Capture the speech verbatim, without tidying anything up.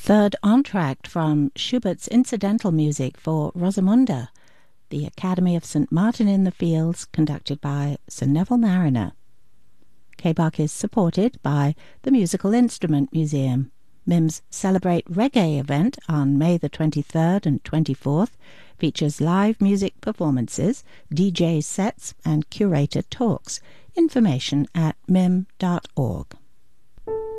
third entr'acte from Schubert's incidental music for Rosamunde, the Academy of Saint Martin in the Fields, conducted by Sir Neville Marriner. K B U C is supported by the Musical Instrument Museum. M I M's Celebrate Reggae event on May the twenty-third and twenty-fourth features live music performances, D J sets and curated talks. Information at mim dot org.